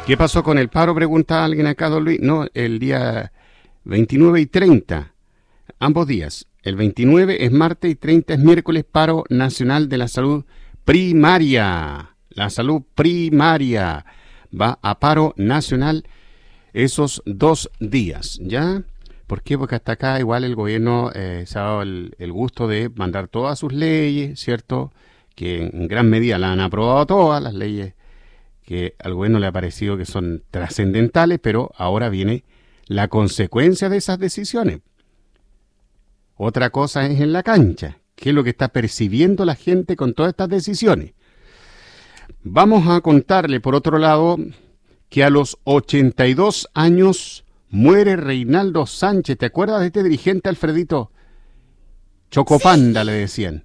¿Qué pasó con el paro? Pregunta alguien acá, don Luis. No, el día 29 y 30, ambos días. El 29 es martes y 30 es miércoles, paro nacional de la salud primaria. La salud primaria va a paro nacional esos 2 días, ¿ya? ¿Por qué? Porque hasta acá igual el gobierno se ha dado el gusto de mandar todas sus leyes, ¿cierto? Que en gran medida la han aprobado todas las leyes que al gobierno le ha parecido que son trascendentales, pero ahora viene la consecuencia de esas decisiones. Otra cosa es en la cancha, qué es lo que está percibiendo la gente con todas estas decisiones. Vamos a contarle, por otro lado, que a los 82 años muere Reinaldo Sánchez. ¿Te acuerdas de este dirigente, Alfredito? Chocopanda, sí. Le decían.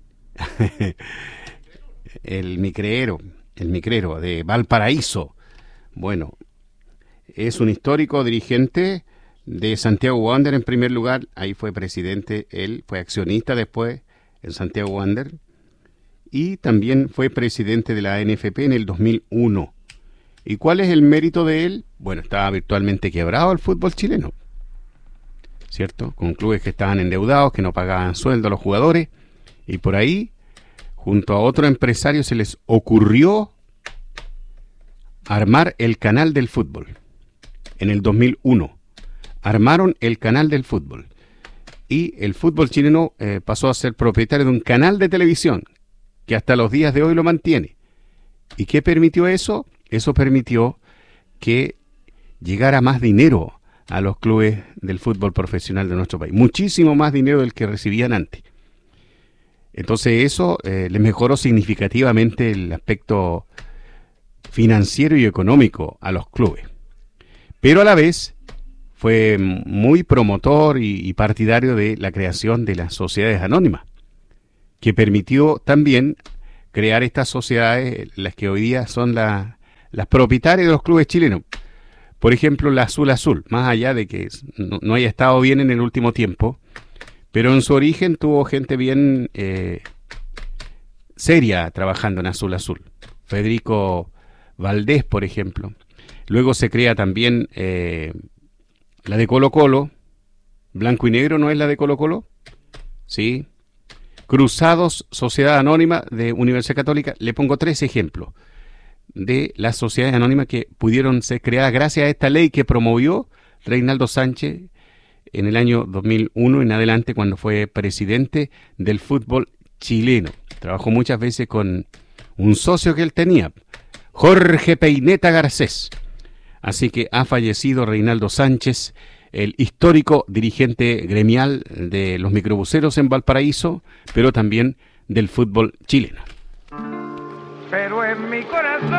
El micrero de Valparaíso. Bueno, es un histórico dirigente de Santiago Wander en primer lugar. Ahí fue presidente, él fue accionista después en Santiago Wander. Y también fue presidente de la NFP en el 2001. ¿Y cuál es el mérito de él? Bueno, estaba virtualmente quebrado el fútbol chileno, ¿cierto? Con clubes que estaban endeudados, que no pagaban sueldo a los jugadores. Y por ahí, junto a otro empresario, se les ocurrió armar el canal del fútbol. En el 2001 armaron el canal del fútbol. Y el fútbol chileno pasó a ser propietario de un canal de televisión que hasta los días de hoy lo mantiene. ¿Y qué permitió eso? Eso permitió que llegara más dinero a los clubes del fútbol profesional de nuestro país. Muchísimo más dinero del que recibían antes. Entonces eso les mejoró significativamente el aspecto financiero y económico a los clubes. Pero a la vez fue muy promotor y partidario de la creación de las sociedades anónimas, que permitió también crear estas sociedades, las que hoy día son las propietarias de los clubes chilenos. Por ejemplo, la Azul Azul, más allá de que no haya estado bien en el último tiempo, pero en su origen tuvo gente bien seria trabajando en Azul Azul. Federico Valdés, por ejemplo. Luego se crea también la de Colo Colo. Blanco y Negro, ¿no es la de Colo Colo? Sí. Cruzados, Sociedad Anónima de Universidad Católica. Le pongo 3 ejemplos de las sociedades anónimas que pudieron ser creadas gracias a esta ley que promovió Reinaldo Sánchez en el año 2001 en adelante, cuando fue presidente del fútbol chileno. Trabajó muchas veces con un socio que él tenía, Jorge Peineta Garcés. Así que ha fallecido Reinaldo Sánchez, el histórico dirigente gremial de los microbuseros en Valparaíso, pero también del fútbol chileno. Pero en mi corazón